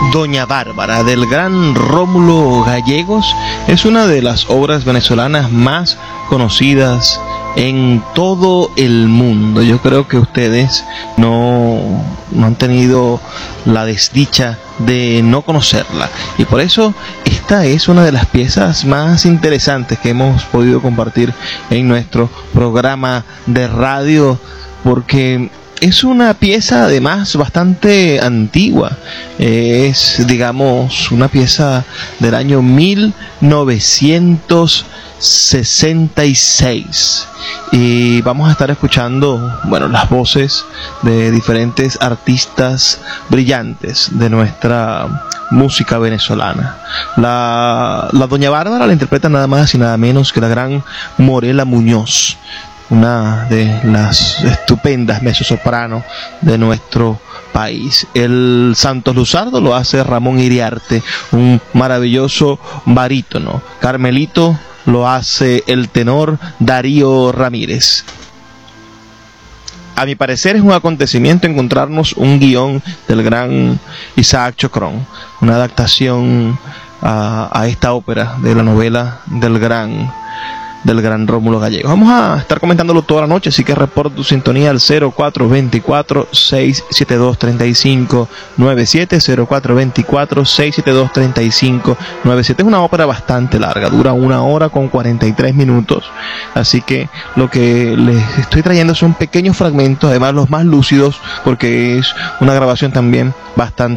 Doña Bárbara, del gran Rómulo Gallegos, es una de las obras venezolanas más conocidas en todo el mundo. Yo creo que ustedes no han tenido la desdicha de no conocerla, y por eso esta es una de las piezas más interesantes que hemos podido compartir en nuestro programa de radio, porque es una pieza además bastante antigua. Es, digamos, una pieza del año 1966. Y vamos a estar escuchando, bueno, las voces de diferentes artistas brillantes de nuestra música venezolana. La Doña Bárbara la interpreta nada más y nada menos que la gran Morela Muñoz, una de las estupendas mezzosoprano de nuestro país. El Santos Luzardo lo hace Ramón Iriarte, un maravilloso barítono. Carmelito lo hace el tenor Darío Ramírez. A mi parecer es un acontecimiento encontrarnos un guión del gran Isaac Chocrón, una adaptación a esta ópera de la novela del gran Rómulo Gallegos. Vamos a estar comentándolo toda la noche, así que reporta tu sintonía al 0424-672-3597, 0424-672-3597. Es una ópera bastante larga, dura 1 hora con 43 minutos, así que lo que les estoy trayendo son pequeños fragmentos, además los más lúcidos, porque es una grabación también bastante